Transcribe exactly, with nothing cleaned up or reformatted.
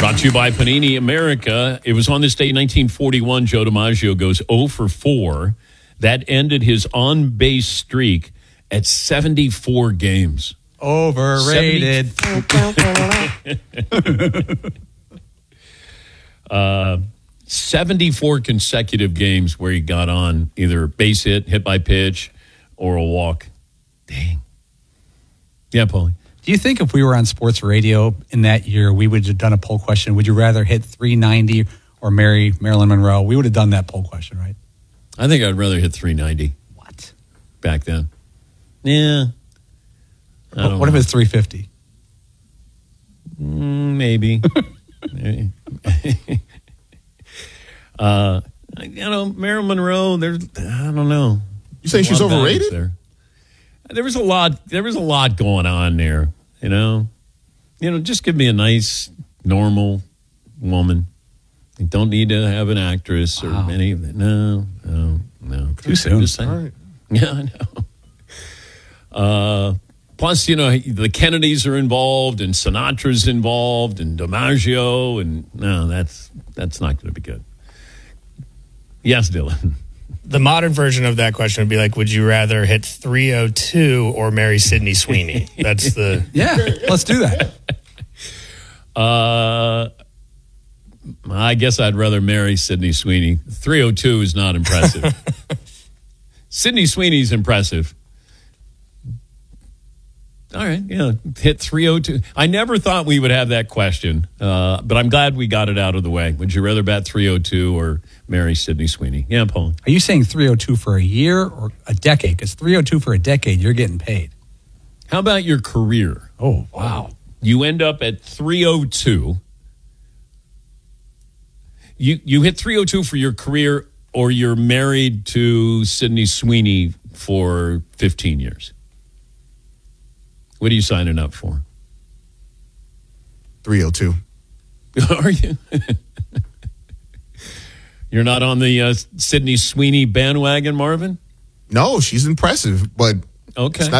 Brought to you by Panini America. It was on this day in nineteen forty-one, Joe DiMaggio goes oh for four. That ended his on-base streak at seventy-four games. Overrated. uh, seventy-four consecutive games where he got on either base hit, hit by pitch, or a walk. Dang. Yeah, Paulie. Do you think if we were on sports radio in that year, we would have done a poll question? Would you rather hit three ninety or marry Marilyn Monroe? We would have done that poll question, right? I think I'd rather hit three ninety. What? Back then. Yeah. What, what if it's three fifty? Mm, maybe. maybe. uh, you know, Marilyn Monroe, there's, I don't know. You saying she's overrated? There. there was a lot, there was a lot going on there, you know? You know, just give me a nice, normal woman. You don't need to have an actress wow. or any of that. No, no, no. Too soon. Just saying. Right. Yeah, I know. Uh, plus, you know, the Kennedys are involved, and Sinatra's involved, and DiMaggio, and no, that's that's not going to be good. Yes, Dylan. The modern version of that question would be like, would you rather hit three oh two or marry Sydney Sweeney? That's the... Yeah, let's do that. Uh, I guess I'd rather marry Sydney Sweeney. three oh two is not impressive. Sydney Sweeney's impressive. All right, yeah, hit three oh two. I never thought we would have that question, uh, but I'm glad we got it out of the way. Would you rather bat three oh two or marry Sydney Sweeney? Yeah, Paul. Are you saying three oh two for a year or a decade? Because three oh two for a decade, you're getting paid. How about your career? Oh, wow. You end up at three oh two. You you hit three oh two for your career, or you're married to Sydney Sweeney for fifteen years. What are you signing up for? three oh two. Are you? You're not on the uh, Sydney Sweeney bandwagon, Marvin? No, she's impressive, but okay. it's not